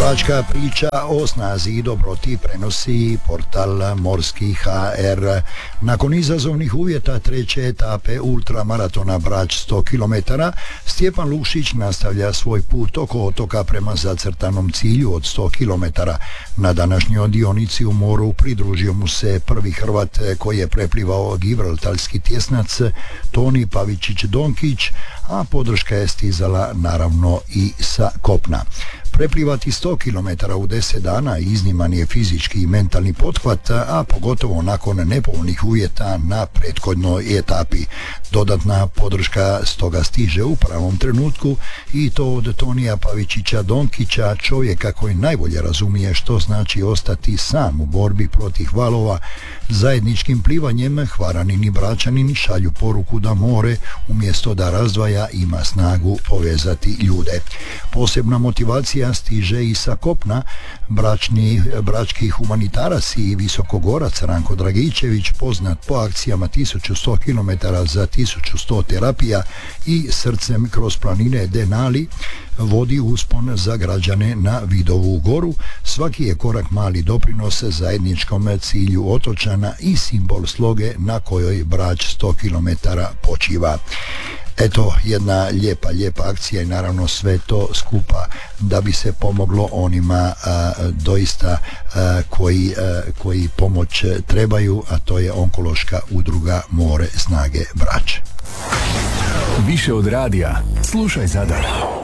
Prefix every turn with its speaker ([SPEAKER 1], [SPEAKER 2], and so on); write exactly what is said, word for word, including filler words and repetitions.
[SPEAKER 1] Bračka priča o snazi i dobroti prenosi portal Morski ha er. Nakon izazovnih uvjeta treće etape ultramaratona Brač sto kilometara, Stjepan Lukšić nastavlja svoj put oko otoka prema zacrtanom cilju od sto kilometara. Na današnjoj dionici u moru pridružio mu se prvi Hrvat koji je preplivao gibraltarski tjesnac Toni Pavičić-Donkić, a podrška je stizala naravno i sa kopna. Preplivati sto kilometara u deset dana izniman je fizički i mentalni pothvat, a pogotovo nakon nepovoljnih uvjeta na prethodnoj etapi. Dodatna podrška stoga stiže u pravom trenutku, i to od Tonija Pavičića Donkića, čovjeka koji najbolje razumije što znači ostati sam u borbi protiv valova. Zajedničkim plivanjem Hvaranin i Bračanin šalju poruku da more, umjesto da razdvaja, ima snagu povezati ljude. Posebna motivacija stiže i sa kopna. Bračni, brački humanitarac i visokogorac Ranko Dragičević, poznat po akcijama tisuću sto kilometara za tisuću sto terapija i Srcem kroz planine Denali, vodi uspon za građane na Vidovu goru. Svaki je korak mali doprinos zajedničkom cilju otočana i simbol sloge na kojoj Brač sto kilometara počiva. Eto, jedna lijepa, lijepa akcija i naravno sve to skupa da bi se pomoglo onima a, doista a, koji, a, koji pomoć trebaju, a to je onkološka udruga More snage Brač.
[SPEAKER 2] Više od radija, slušaj Zadar.